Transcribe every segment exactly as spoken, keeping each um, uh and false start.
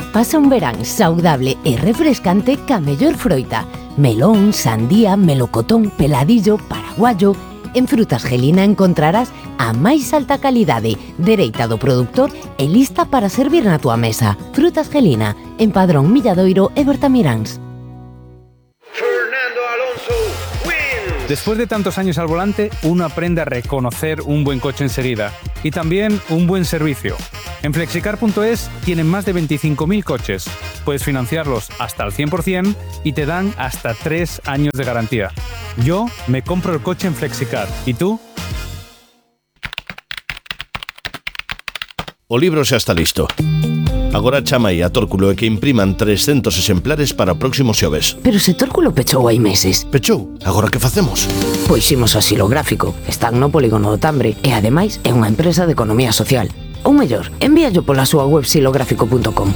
Pasa un verán saudable e refrescante ca mellor froita. Melón, sandía, melocotón, peladillo, paraguayo. En Frutas Gelina encontrarás a máis alta calidade, dereita do produtor e lista para servir na tua mesa. Frutas Gelina, en Padrón, Milladoiro e Bertamiráns. Después de tantos años al volante, uno aprende a reconocer un buen coche enseguida y también un buen servicio. En Flexicar punto es tienen más de veinticinco mil coches. Puedes financiarlos hasta al cien por ciento y te dan hasta tres años de garantía. Yo me compro el coche en Flexicar. ¿Y tú? O libro xa está listo. Agora chama aí a Tórculo e que impriman trescentos exemplares para o próximo xoves. Pero se Tórculo pechou hai meses. Pechou? Agora que facemos? Pois imos ao Xilográfico. Están no Polígono do Tambre e ademais é unha empresa de economía social. Ou mellor, envíallo pola súa web xilográfico punto com.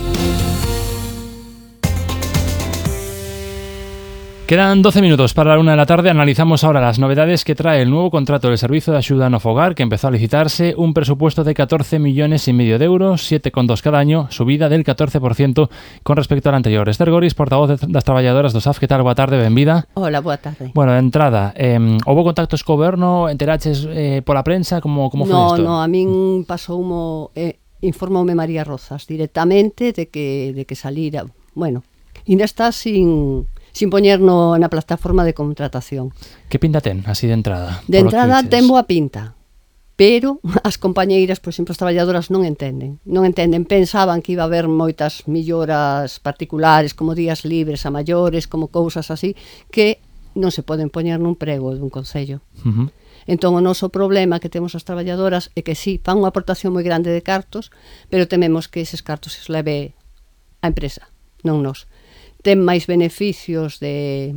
Quedan doce minutos para la una de la tarde. Analizamos ahora las novedades que trae el nuevo contrato del Servicio de Axuda no Fogar, que empezó a licitarse, un presupuesto de catorce millones y medio de euros, siete coma dos cada año, subida del catorce por ciento con respecto al anterior. Esther Goris, portavoz de das traballadoras do S A F, que tal? Boa tarde, benvida. Hola, boa tarde. Bueno, de entrada, eh, houbo contactos co goberno, enteraches eh, pola prensa, como, como foi no, isto? No, a min pasou mo, eh, informoume María Rozas directamente de que, de que salira, bueno, ainda está sin... sin poñer no, na plataforma de contratación. Que pinta ten, así de entrada? De entrada ten boa pinta, pero as compañeiras, por exemplo, as traballadoras non entenden. Non entenden, pensaban que iba a haber moitas melloras particulares, como días libres a maiores, como cousas así, que non se poden poñer nun prego dun concello. Uh-huh. Entón, o noso problema que temos as traballadoras é que sí, fan unha aportación moi grande de cartos, pero tememos que eses cartos se leve a empresa, non nós. Ten máis beneficios de...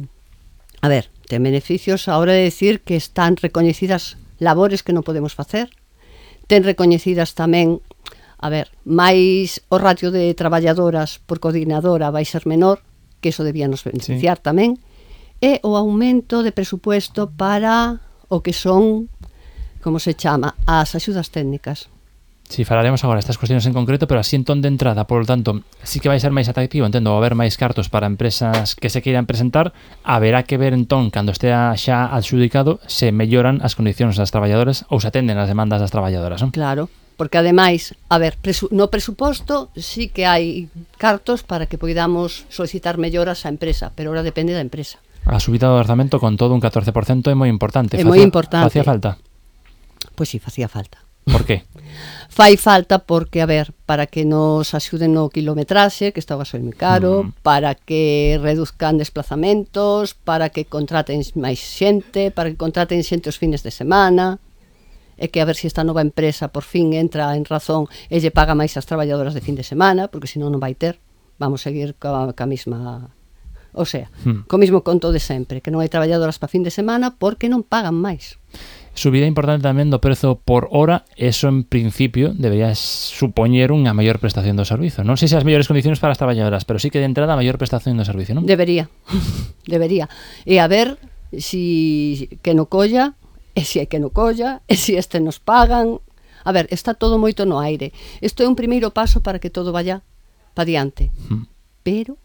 A ver, ten beneficios a hora de decir que están recoñecidas labores que non podemos facer. Ten recoñecidas tamén, a ver, máis o ratio de traballadoras por coordinadora vai ser menor, que eso debía nos beneficiar sí. Tamén. E o aumento de presupuesto para o que son, como se chama, as axudas técnicas. Sí, falaremos agora estas cuestiones en concreto, pero así entón de entrada, por lo tanto, sí que vai ser máis atractivo, entendo, va haber máis cartos para empresas que se queiran presentar, haberá que ver entón, cando estea xa adxudicado, se melloran as condicións das traballadoras ou se atenden as demandas das traballadoras, non? Claro, porque ademais, a ver, presu- no presuposto sí que hai cartos para que poidamos solicitar melloras á empresa, pero ahora depende da empresa. A subida do orzamento con todo un catorce por ciento é moi importante. É moi importante. Facía falta? Pois sí, facía falta. Por qué? Fai falta porque, a ver, para que nos axuden no kilometraxe, que está o gasoil moi caro, mm. para que reduzcan desplazamentos, para que contraten máis xente, para que contraten xente os fines de semana, e que a ver se esta nova empresa por fin entra en razón e lle paga máis as traballadoras de fin de semana, porque senón non vai ter. Vamos seguir ca, ca mesma... O sea, mm. co mismo conto de sempre, que non hai traballadoras para fin de semana porque non pagan máis. Subida importante tamén do prezo por hora, eso en principio debería supoñer unha maior prestación do servizo. Non sei se as mellores condicións para as traballadoras, pero sí que de entrada a maior prestación do servicio, non? Debería, debería. E a ver si que no colla, e si hai que no colla, e si este nos pagan. A ver, está todo moito no aire. Isto é un primeiro paso para que todo vaya pa diante. Mm. Pero,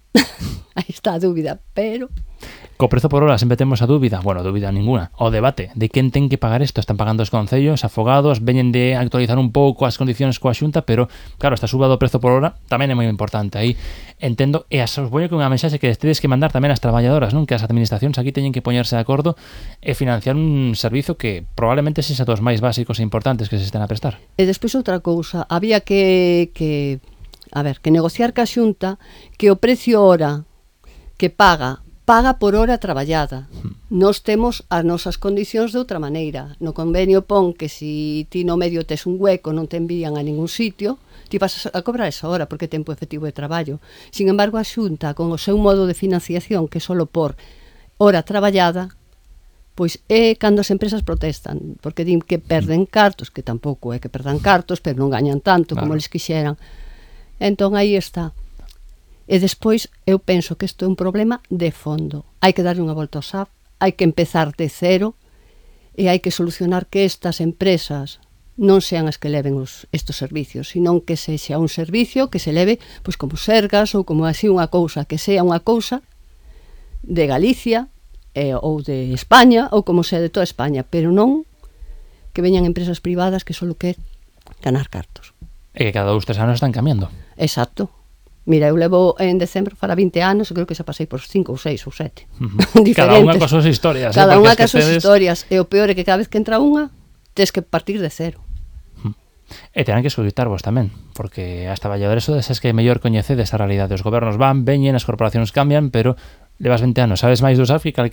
aí está a dúbida, pero... Co prezo por hora sempre temos a dúbida, bueno, dúbida ninguna, o debate de quen ten que pagar isto. Están pagando os concellos, afogados, veñen de actualizar un pouco as condicións coa Xunta, pero claro, esta suba do prezo por hora tamén é moi importante. Aí entendo, e as os voy con unha mensaxe que tedes que mandar tamén ás traballadoras, non? Que as administracións aquí teñen que poñerse de acordo e financiar un servizo que probablemente sexa dos máis básicos e importantes que se estén a prestar. E despois outra cousa, había que, que a ver, que negociar ca Xunta que o precio hora que paga paga por hora traballada. Nós temos as nosas condicións de outra maneira. No convenio pon que si ti no medio tes un hueco, non te envían a ningún sitio, ti vas a cobrar esa hora porque é tempo efectivo de traballo. Sin embargo, a Xunta, con o seu modo de financiación, que é solo por hora traballada, pois é cando as empresas protestan, porque din que perden cartos, que tampouco é que perdan cartos, pero non gañan tanto como eles quixeran. Entón, aí está. E despois eu penso que isto é un problema de fondo. Hai que darlle unha volta ao S A F, hai que empezar de cero e hai que solucionar que estas empresas non sean as que leven os, estos servicios, sino que sexa un servicio que se leve pois como Sergas ou como así unha cousa, que sea unha cousa de Galicia eh, ou de España ou como sea de toda España, pero non que veñan empresas privadas que só quer ganar cartos. E que cada dous, tres anos están cambiando. Exacto. Mira, eu levo en decembro para vinte anos e creo que xa pasei por cinco ou seis ou sete. Uh-huh. Cada unha con súas historias. Cada eh, unha con súas tedes... historias. E o peor é que cada vez que entra unha, tes que partir de cero. E terán que escoitarvos tamén, porque as traballadores sodes es que mellor coñecedes a realidade. Os gobernos van, veñen, as corporacións cambian, pero levas vinte anos, sabes máis dos A F I que